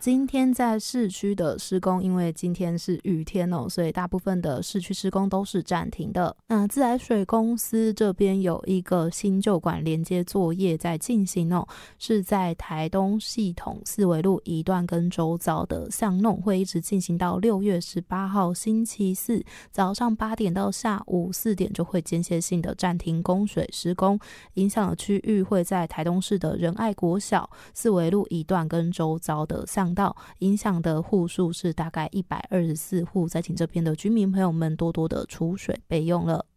今天在市区的施工，因为今天是雨天哦，所以大部分的市区施工都是暂停的。那自来水公司这边有一个新旧管连接作业在进行哦，是在台东系统四维路一段跟周遭的巷弄，会一直进行到6月18号星期四早上8点到下午4点，就会间歇性的暂停供水施工。影响的区域会在台东市的仁爱国小、四维路一段跟周遭的巷道，影响的户数是大概124户，再请这边的居民朋友们多多的储水备用了。